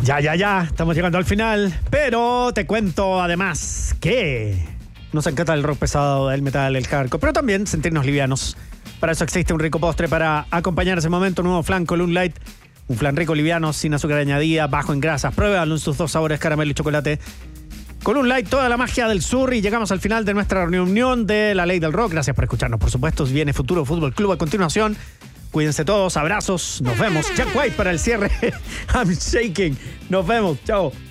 Ya, estamos llegando al final, pero te cuento además que nos encanta el rock pesado, el metal, el hardcore, pero también sentirnos livianos. Para eso existe un rico postre para acompañar ese momento, un nuevo flan Column Light, un flan rico liviano, sin azúcar añadida, bajo en grasas. Pruébalo en sus dos sabores, caramelo y chocolate. Column Light, toda la magia del sur, y llegamos al final de nuestra reunión de La Ley del Rock. Gracias por escucharnos, por supuesto. Viene Futuro Fútbol Club a continuación. Cuídense todos, abrazos, nos vemos. Jack White para el cierre. I'm shaking. Nos vemos, chao.